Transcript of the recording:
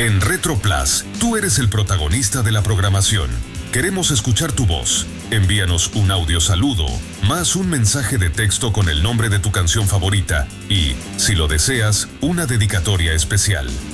En Retro Plus, tú eres el protagonista de la programación. Queremos escuchar tu voz. Envíanos un audio saludo, más un mensaje de texto con el nombre de tu canción favorita y, si lo deseas, una dedicatoria especial.